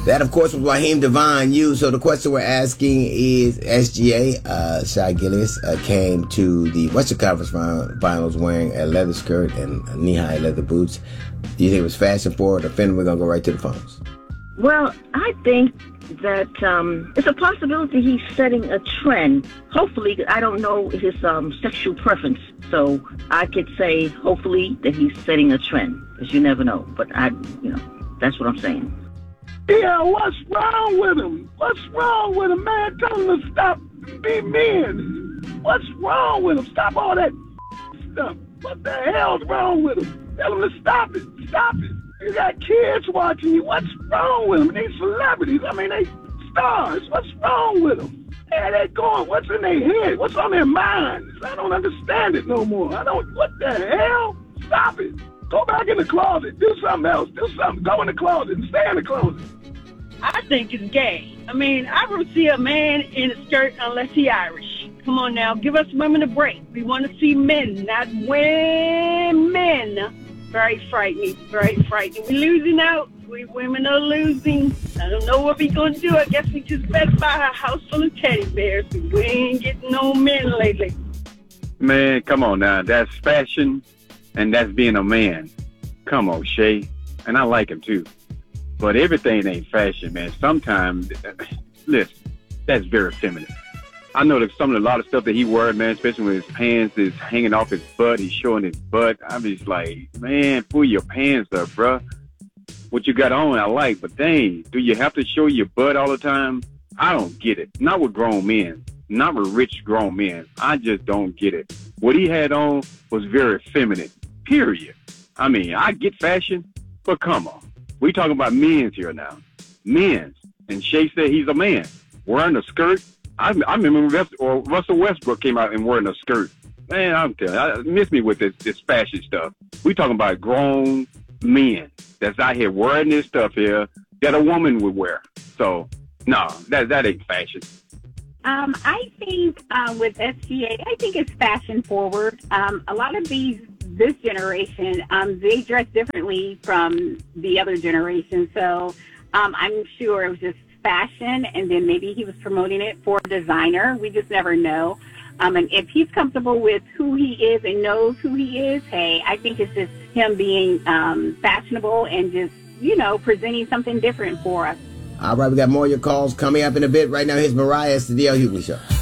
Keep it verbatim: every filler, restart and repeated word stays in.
That, of course, was Raheem Devon You. So the question we're asking is, S G A, uh, Shai Gilgeous, uh, came to the Western Conference Finals wearing a leather skirt and knee-high leather boots. Do you think it was fashion forward or Finn? We're going to go right to the phones. Well, I think that um, it's a possibility he's setting a trend. Hopefully, I don't know his um, sexual preference, so I could say hopefully that he's setting a trend, because you never know. But I, you know, that's what I'm saying. Yeah, what's wrong with him? What's wrong with him, man? Tell him to stop be men. What's wrong with him? Stop all that stuff. What the hell's wrong with him? Tell him to stop it. Stop it. You got kids watching you. What's wrong with them? These celebrities, I mean, they stars. What's wrong with them? Where they going? What's in their head? What's on their minds? I don't understand it no more. I don't, what the hell? Stop it. Go back in the closet. Do something else. Do something. Go in the closet and stay in the closet. I think it's gay. I mean, I don't see a man in a skirt unless he Irish. Come on now, give us women a break. We want to see men, not women. Very frightening, very frightening. We're losing out. We women are losing. I don't know what we're going to do. I guess we just better buy a house full of teddy bears. We ain't getting no men lately. Man, come on now. That's fashion, and that's being a man. Come on, Shay. And I like him, too. But everything ain't fashion, man. Sometimes, listen, that's very feminine. I know that some of the, a lot of stuff that he wore, man, especially when his pants is hanging off his butt, he's showing his butt. I'm just like, man, pull your pants up, bruh. What you got on, I like, but dang, do you have to show your butt all the time? I don't get it. Not with grown men. Not with rich grown men. I just don't get it. What he had on was very feminine, period. I mean, I get fashion, but come on. We talking about men's here now. Men's. And Shay said he's a man. Wearing a skirt. I, I remember West, or Russell Westbrook came out and wearing a skirt. Man, I'm telling you, I miss me with this, this fashion stuff. We talking about grown men that's out here wearing this stuff here that a woman would wear. So, no, that that ain't fashion. Um, I think uh, with S G A, I think it's fashion forward. Um, a lot of these, this generation, um, they dress differently from the other generation. So um, I'm sure it was just fashion, and then maybe he was promoting it for a designer. We just never know. Um, and if he's comfortable with who he is and knows who he is, hey, I think it's just him being um, fashionable and just, you know, presenting something different for us. All right, we got more of your calls coming up in a bit. Right now, here's Mariah. It's the D L Hughley Show.